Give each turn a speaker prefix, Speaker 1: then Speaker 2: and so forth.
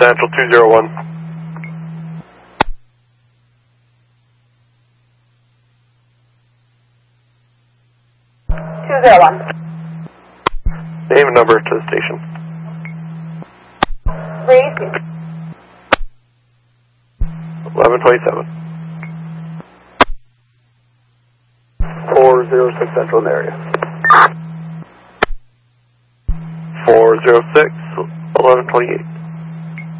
Speaker 1: Central 201.
Speaker 2: 201.
Speaker 1: Name and number to the station. 1127.
Speaker 3: 406 Central in the area.
Speaker 1: 406, 1128.